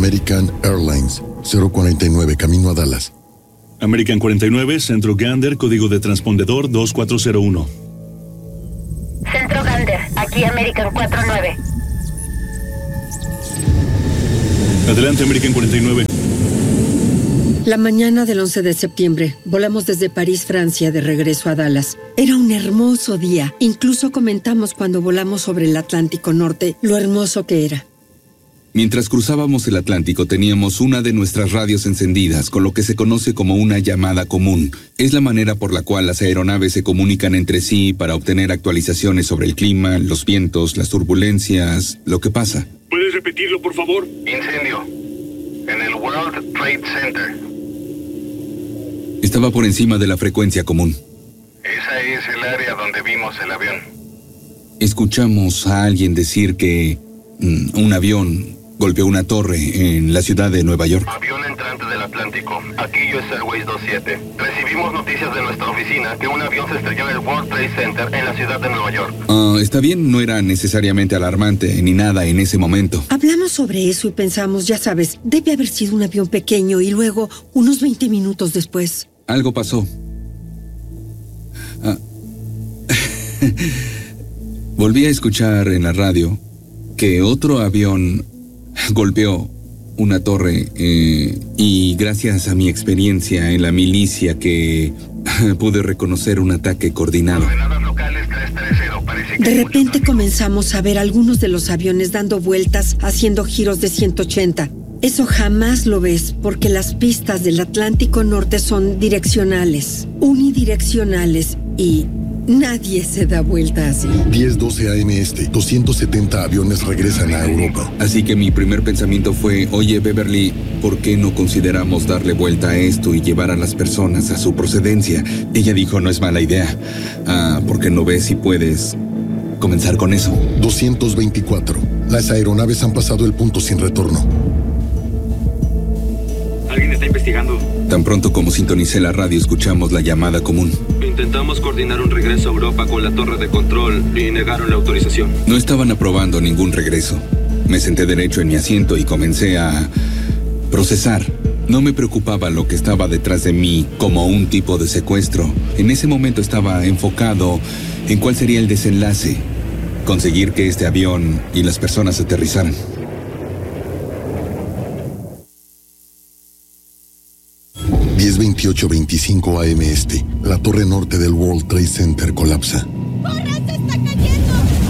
American Airlines, 049, camino a Dallas. American 49, Centro Gander, código de transpondedor 2401. Centro Gander, aquí American 49. Adelante, American 49. La mañana del 11 de septiembre, volamos desde París, Francia, de regreso a Dallas. Era un hermoso día. Incluso comentamos cuando volamos sobre el Atlántico Norte lo hermoso que era. Mientras cruzábamos el Atlántico teníamos una de nuestras radios encendidas, con lo que se conoce como una llamada común. Es la manera por la cual las aeronaves se comunican entre sí para obtener actualizaciones sobre el clima, los vientos, las turbulencias, lo que pasa. ¿Puedes repetirlo, por favor? Incendio en el World Trade Center. Estaba por encima de la frecuencia común. Esa es el área donde vimos el avión. Escuchamos a alguien decir que un avión golpeó una torre en la ciudad de Nueva York. Avión entrante del Atlántico. Aquí US Airways 27. Recibimos noticias de nuestra oficina que un avión se estrelló en el World Trade Center en la ciudad de Nueva York. Está bien, no era necesariamente alarmante ni nada en ese momento. Hablamos sobre eso y pensamos, ya sabes, debe haber sido un avión pequeño y luego, unos 20 minutos después... Algo pasó. Volví a escuchar en la radio que otro avión golpeó una torre y gracias a mi experiencia en la milicia que pude reconocer un ataque coordinado. De repente comenzamos a ver algunos de los aviones dando vueltas, haciendo giros de 180. Eso jamás lo ves, porque las pistas del Atlántico Norte son direccionales, unidireccionales, y nadie se da vuelta así. 10:12 AM este, 270 aviones regresan a Europa. Así que mi primer pensamiento fue, oye Beverly, ¿por qué no consideramos darle vuelta a esto y llevar a las personas a su procedencia? Ella dijo, no es mala idea. ¿Por qué no ves si puedes comenzar con eso? 224. Las aeronaves han pasado el punto sin retorno. Alguien está investigando. Tan pronto como sintonicé la radio, escuchamos la llamada común. Intentamos coordinar un regreso a Europa con la torre de control y negaron la autorización. No estaban aprobando ningún regreso. Me senté derecho en mi asiento y comencé a procesar. No me preocupaba lo que estaba detrás de mí como un tipo de secuestro. En ese momento estaba enfocado en cuál sería el desenlace. Conseguir que este avión y las personas aterrizaran. Es 28:25 AM este. La torre norte del World Trade Center colapsa. ¡Corran, se está cayendo!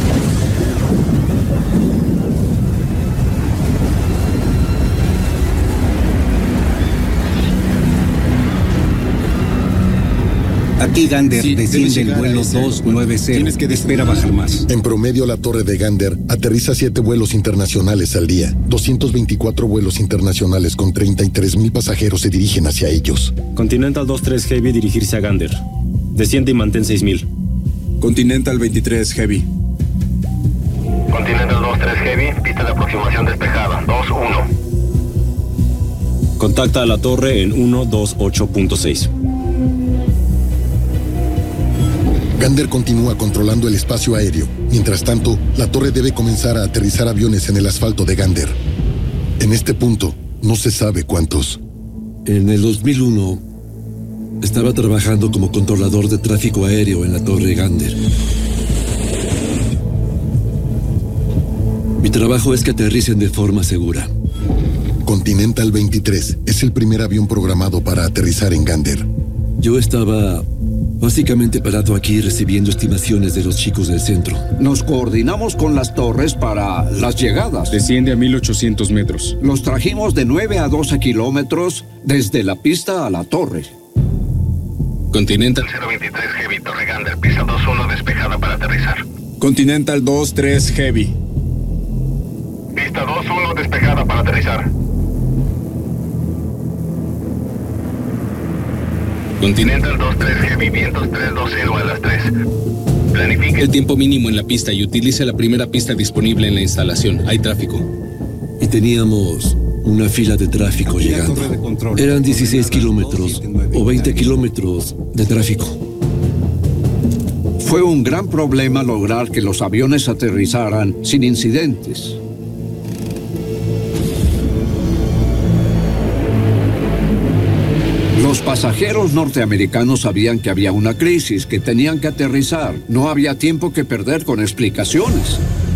Aquí Gander, desciende el vuelo 290. Tienes que espera bajar más. En promedio, la torre de Gander aterriza 7 vuelos internacionales al día. 224 vuelos internacionales con 33,000 pasajeros se dirigen hacia ellos. Continental 23 Heavy dirigirse a Gander. Desciende y mantén 6,000. Continental 23 Heavy. Continental 23 Heavy, pista de aproximación despejada, 2-1. Contacta a la torre en 128.6. Gander continúa controlando el espacio aéreo. Mientras tanto, la torre debe comenzar a aterrizar aviones en el asfalto de Gander. En este punto, no se sabe cuántos. En el 2001, estaba trabajando como controlador de tráfico aéreo en la torre Gander. Mi trabajo es que aterricen de forma segura. Continental 23 es el primer avión programado para aterrizar en Gander. Yo estaba básicamente parado aquí recibiendo estimaciones de los chicos del centro. Nos coordinamos con las torres para las llegadas. Desciende a 1800 metros. Los trajimos de 9 a 12 kilómetros desde la pista a la torre. Continental 023 Heavy, torre Gander, pista 2-1 despejada para aterrizar. Continental 23 Heavy. Pista 2-1 despejada para aterrizar. Continental 23 Heavy, vientos 320 a las 3. Planifique el tiempo mínimo en la pista y utilice la primera pista disponible en la instalación. Hay tráfico. Y teníamos una fila de tráfico llegando. Eran 16 kilómetros o 20 kilómetros de tráfico. Fue un gran problema lograr que los aviones aterrizaran sin incidentes. pasajeros norteamericanos sabían que había una crisis, que tenían que aterrizar. No había tiempo que perder con explicaciones.